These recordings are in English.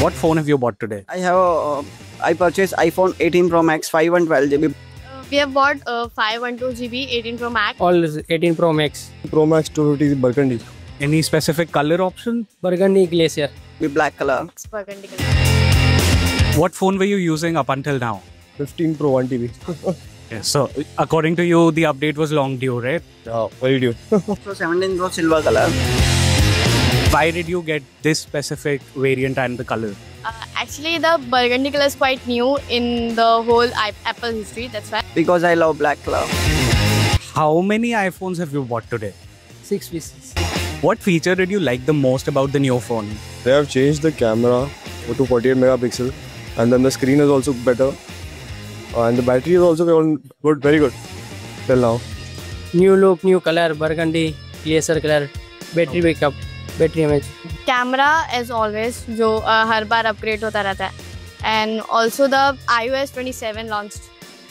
What phone have you bought today? I purchased iPhone 18 Pro Max 512 GB. We have bought 512 GB 18 Pro Max. All 18 Pro Max. Pro Max 250 Burgundy. Any specific color option? Burgundy Glacier. With black color. It's burgundy color. What phone were you using up until now? 15 Pro 1 TB. Okay, so according to you, the update was long due, right? Yeah, very due. So 17 Pro silver color. Why did you get this specific variant and the color? Actually, the burgundy color is quite new in the whole Apple history. That's why. Because I love black color. How many iPhones have you bought today? 6 pieces. What feature did you like the most about the new phone? They have changed the camera to 48 megapixel, and then the screen is also better, and the battery is also good, very good till now. New look, new color, burgundy Glacier color. Battery backup, battery image. Camera as always, जो हर बार upgrade होता रहता है. And also the iOS 27 launched.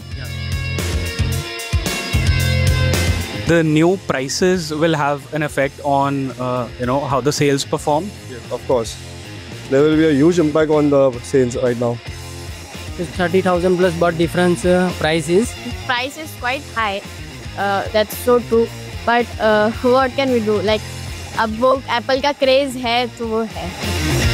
The new prices will have an effect on how the sales perform. Yes, of course. There will be a huge impact on the sales right now. It's 30,000 plus, but difference price is. Price is quite high. That's so true. But what can we do? Like अब वो Apple का craze है तो वो है.